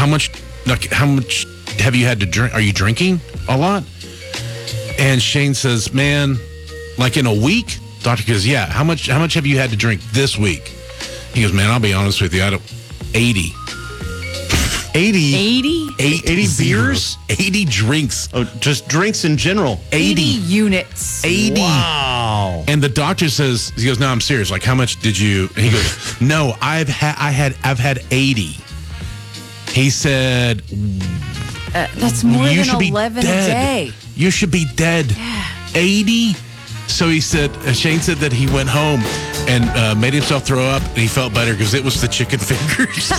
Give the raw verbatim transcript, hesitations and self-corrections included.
how much, like, how much have you had to drink? Are you drinking a lot? And Shane says, man, like in a week? Doctor goes, yeah, how much, how much have you had to drink this week? He goes, man, I'll be honest with you, I don't, eighty. eighty? eighty? Eight, eighty beers? eighty drinks. Oh, just drinks in general. eighty eighty. units. eighty. Wow. And the doctor says, he goes, no, I'm serious. Like, how much did you? And he goes, no, I've had, I had, I've had eighty. He said, Uh, that's more you than should be eleven dead. a day. You should be dead. eighty. So he said, uh, Shane said that he went home and uh, made himself throw up, and he felt better because it was the chicken fingers.